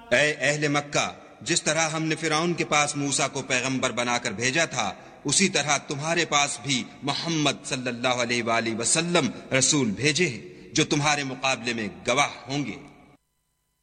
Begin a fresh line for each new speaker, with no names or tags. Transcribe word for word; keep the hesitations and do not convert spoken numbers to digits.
ऐ अहले मक्का, जिस तरह हमने फिरौन के पास मूसा को पैगंबर बनाकर भेजा था, उसी तरह तुम्हारे पास भी मोहम्मद सल्लल्लाहु अलैहि वसल्लम रसूल भेजे हैं जो तुम्हारे मुकाबले में गवाह होंगे।